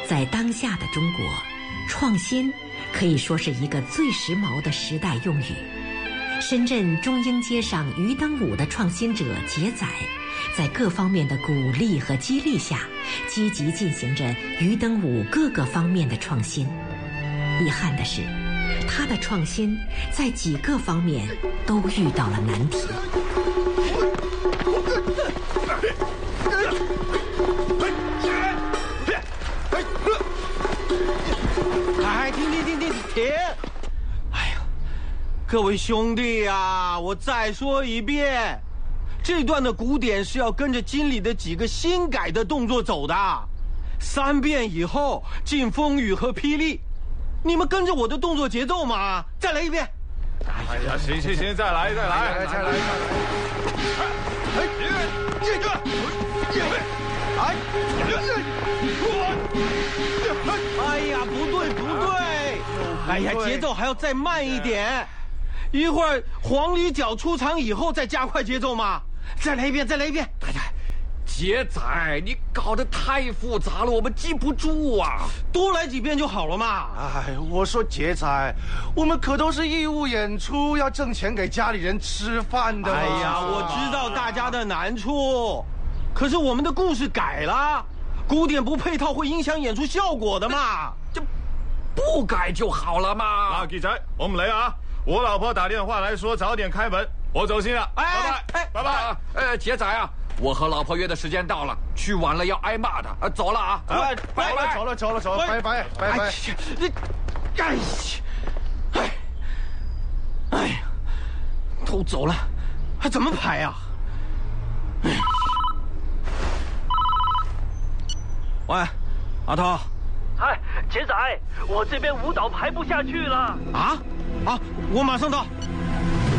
在当下的中国，创新可以说是一个最时髦的时代用语。深圳中英街上鱼灯舞的创新者杰仔，在各方面的鼓励和激励下，积极进行着鱼灯舞各个方面的创新。遗憾的是，他的创新在几个方面都遇到了难题。 停！哎呀，各位兄弟啊，我再说一遍，这段的鼓点是要跟着经理的几个新改的动作走的，3遍以后进风雨和霹雳，你们跟着我的动作节奏嘛，再来一遍。 哎呀，行，再来。 哎呀，不对，哎呀，节奏还要再慢一点，一会儿黄鹂角出场以后再加快节奏嘛，再来一遍。 杰仔，你搞得太复杂了，我们记不住啊！ 多来几遍就好了嘛。 哎，我说杰仔，我们可都是义务演出，要挣钱给家里人吃饭的。 哎呀，我知道大家的难处，可是我们的故事改了，鼓点不配套会影响演出效果的嘛。 这不改就好了嘛。 啊，杰仔，我们来啊！我老婆打电话来说早点开门，我走心了，拜拜。 杰仔啊，我和老婆约的时间到了，去晚了要挨骂的。走了啊， 拜拜，走了，拜拜。 哎呀，都走了，还怎么排啊？喂，阿涛。 杰仔，我这边舞蹈排不下去了。 啊，我马上到。